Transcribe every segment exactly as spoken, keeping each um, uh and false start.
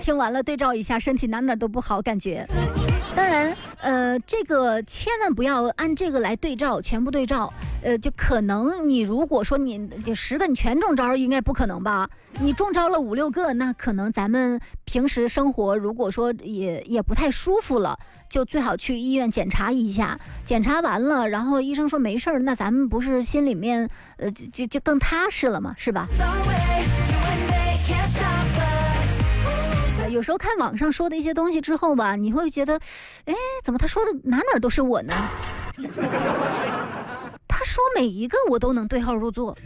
听完了对照一下，身体哪哪都不好感觉。当然呃这个千万不要按这个来对照，全部对照，呃就可能你如果说你就十个你全中招，应该不可能吧，你中招了五六个，那可能咱们平时生活如果说也也不太舒服了，就最好去医院检查一下，检查完了然后医生说没事儿，那咱们不是心里面呃就就更踏实了嘛，是吧？有时候看网上说的一些东西之后吧，你会觉得哎，怎么他说的哪哪都是我呢？他说每一个我都能对号入座。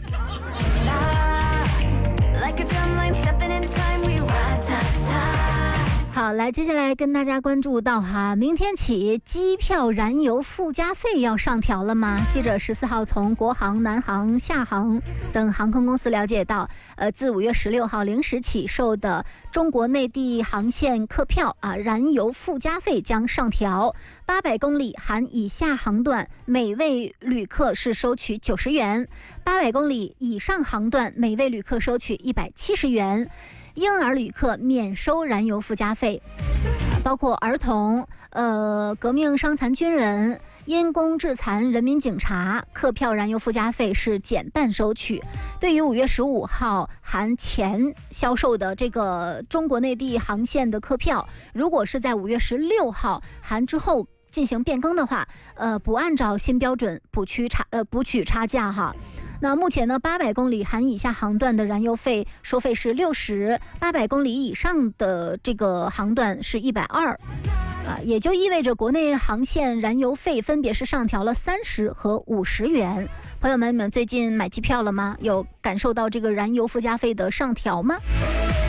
好，来接下来跟大家关注到哈，明天起机票燃油附加费要上调了吗？记者十四号从国航、南航、厦航等航空公司了解到，呃，自五月十六号零时起售的中国内地航线客票啊，燃油附加费将上调，八百公里含以下航段每位旅客是收取九十元，八百公里以上航段每位旅客收取一百七十元。婴儿旅客免收燃油附加费，包括儿童、呃革命伤残军人、因公致残人民警察，客票燃油附加费是减半收取。对于五月十五号含前销售的这个中国内地航线的客票，如果是在五月十六号含之后进行变更的话，呃不按照新标准补取差呃补取差价哈。那目前呢，八百公里含以下航段的燃油费收费是六十，八百公里以上的这个航段是一百二，啊，也就意味着国内航线燃油费分别是上调了三十和五十元。朋友们，你们最近买机票了吗？有感受到这个燃油附加费的上调吗？